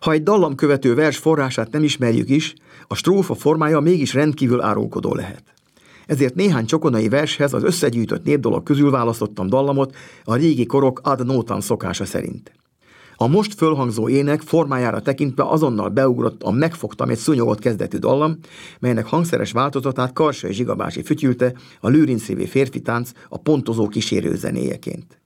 Ha egy dallamkövető vers forrását nem ismerjük is, a strófa formája mégis rendkívül árulkodó lehet. Ezért néhány csokonai vershez az összegyűjtött népdalok közül választottam dallamot a régi korok ad notam szokása szerint. A most fölhangzó ének formájára tekintve azonnal beugrott a Megfogtam egy szúnyogot kezdetű dallam, melynek hangszeres változatát Karsai Zsigabási fütyülte a Lőrincrévi férfi tánc a pontozó kísérő zenéjeként.